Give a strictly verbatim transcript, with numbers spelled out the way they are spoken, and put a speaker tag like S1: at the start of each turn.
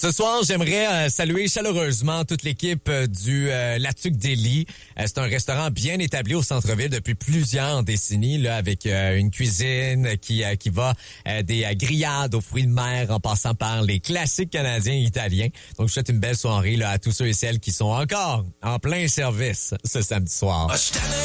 S1: Ce soir, j'aimerais euh, saluer chaleureusement toute l'équipe euh, du euh, La Tuque d'Élie. Euh, c'est un restaurant bien établi au centre-ville depuis plusieurs décennies, là, avec euh, une cuisine qui euh, qui va euh, des euh, grillades aux fruits de mer en passant par les classiques canadiens et italiens. Donc, je souhaite une belle soirée là, à tous ceux et celles qui sont encore en plein service ce samedi soir.